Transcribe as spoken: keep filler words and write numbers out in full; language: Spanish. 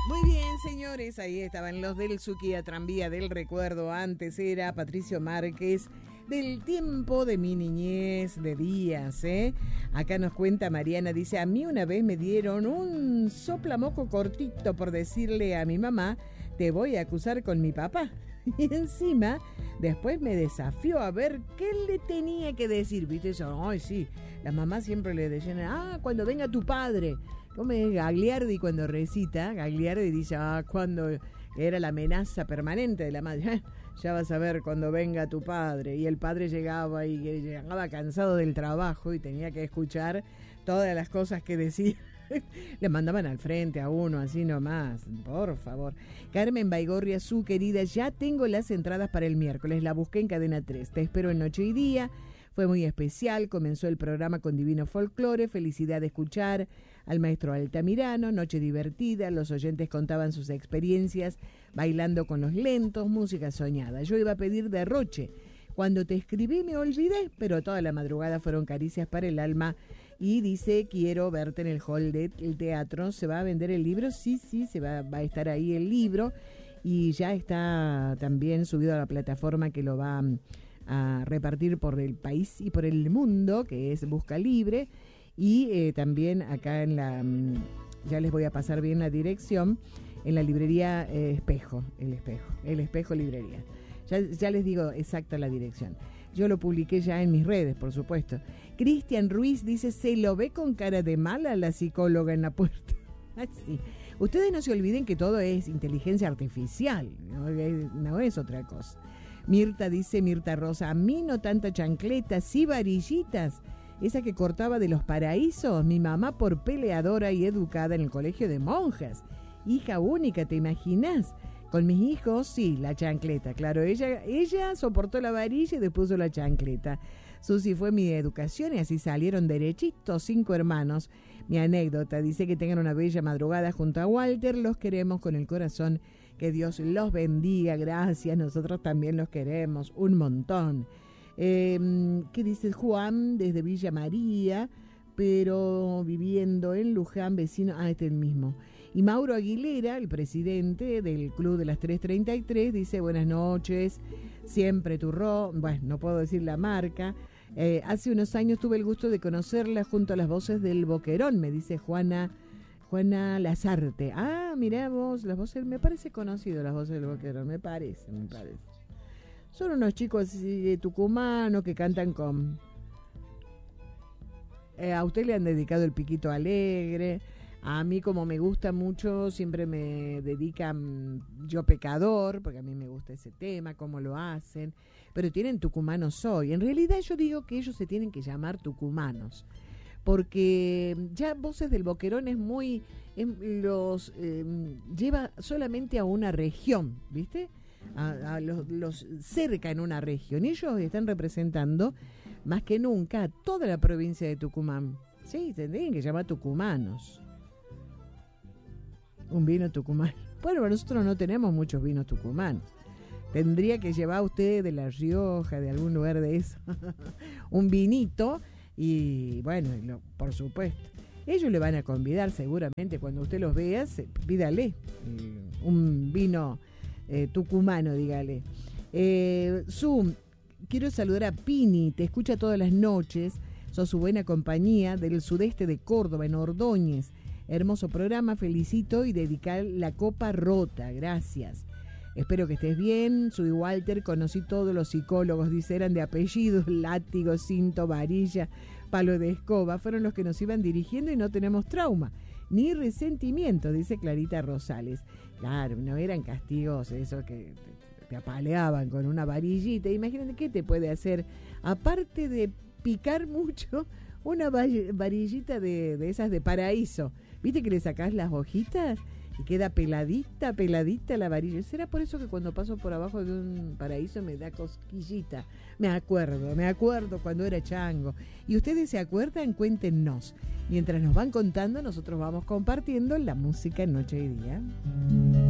Muy bien, señores, ahí estaban los del Suquía Tranvía del Recuerdo. Antes era Patricio Márquez, del tiempo de mi niñez, de días, ¿eh? Acá nos cuenta Mariana, dice, a mí una vez me dieron un soplamoco cortito por decirle a mi mamá, te voy a acusar con mi papá. Y encima, después me desafió a ver qué le tenía que decir, ¿viste eso? Ay, sí, las mamás siempre le decían, ah, cuando venga tu padre. Como es Gagliardi cuando recita, Gagliardi dice, ah, cuando era la amenaza permanente de la madre, ya vas a ver cuando venga tu padre. Y el padre llegaba y llegaba cansado del trabajo y tenía que escuchar todas las cosas que decía. Le mandaban al frente a uno, así nomás, por favor. Carmen Baigorria, su querida, ya tengo las entradas para el miércoles, la busqué en Cadena tres, te espero en Noche y Día. Fue muy especial, comenzó el programa con divino folclore, felicidad de escuchar al maestro Altamirano, noche divertida, los oyentes contaban sus experiencias bailando con los lentos, música soñada. Yo iba a pedir derroche, cuando te escribí me olvidé, pero toda la madrugada fueron caricias para el alma. Y dice, quiero verte en el hall del teatro, ¿se va a vender el libro? Sí, sí, se va, va a estar ahí el libro y ya está también subido a la plataforma que lo va a repartir por el país y por el mundo, que es Busca Libre. Y eh, también acá en la, ya les voy a pasar bien la dirección, en la librería eh, Espejo, el Espejo, el Espejo Librería. Ya, ya les digo exacta la dirección. Yo lo publiqué ya en mis redes, por supuesto. Cristian Ruiz dice, se lo ve con cara de mala la psicóloga en la puerta. Así. Ustedes no se olviden que todo es inteligencia artificial, no es, no es otra cosa. Mirta dice, Mirta Rosa, a mí no tanta chancleta, sí varillitas. Esa que cortaba de los paraísos, mi mamá por peleadora y educada en el colegio de monjas. Hija única, ¿te imaginas? Con mis hijos, sí, la chancleta, claro, ella ella soportó la varilla y después usó la chancleta. Susi fue mi educación y así salieron derechitos, cinco hermanos. Mi anécdota dice que tengan una bella madrugada junto a Walter, los queremos con el corazón, que Dios los bendiga, gracias, nosotros también los queremos, un montón. Eh, ¿Qué dice Juan desde Villa María, pero viviendo en Luján, vecino, ah, este es el mismo? Y Mauro Aguilera, el presidente del Club de las tres treinta y tres, dice, buenas noches, siempre turró, bueno, no puedo decir la marca, eh, hace unos años tuve el gusto de conocerla junto a las voces del Boquerón, me dice Juana, Juana Lazarte. Ah, mirá vos, las voces, me parece conocido las voces del Boquerón, me parece, me parece. Son unos chicos de tucumanos que cantan con... Eh, a usted le han dedicado el Piquito Alegre. A mí, como me gusta mucho, siempre me dedican Yo Pecador, porque a mí me gusta ese tema, cómo lo hacen. Pero tienen Tucumanos Hoy. En realidad yo digo que ellos se tienen que llamar tucumanos, porque ya Voces del Boquerón es muy... Eh, los eh, lleva solamente a una región, ¿viste? A, a los, los cerca en una región. Ellos están representando más que nunca a toda la provincia de Tucumán. Sí, se tienen que llamar tucumanos. Un vino tucumano. Bueno, nosotros no tenemos muchos vinos tucumanos. Tendría que llevar usted de La Rioja, de algún lugar de eso, un vinito y bueno, lo, por supuesto. Ellos le van a convidar seguramente cuando usted los vea, se, pídale eh, un vino eh, tucumano, dígale. Eh, Zoom, quiero saludar a Pini, te escucha todas las noches, sos su buena compañía del sudeste de Córdoba, en Ordóñez. Hermoso programa, felicito y dedicar la copa rota, gracias. Espero que estés bien, soy Walter, conocí todos los psicólogos, dice, eran de apellidos, látigo, cinto, varilla, palo de escoba, fueron los que nos iban dirigiendo y no tenemos trauma, ni resentimiento, dice Clarita Rosales. Claro, no eran castigos esos que te, te apaleaban con una varillita, imagínate qué te puede hacer, aparte de picar mucho, una varillita de, de esas de paraíso. ¿Viste que le sacás las hojitas y queda peladita, peladita la varilla? ¿Será por eso que cuando paso por abajo de un paraíso me da cosquillita? Me acuerdo, me acuerdo cuando era chango. Y ustedes se acuerdan, cuéntenos. Mientras nos van contando, nosotros vamos compartiendo la música en Noche y Día.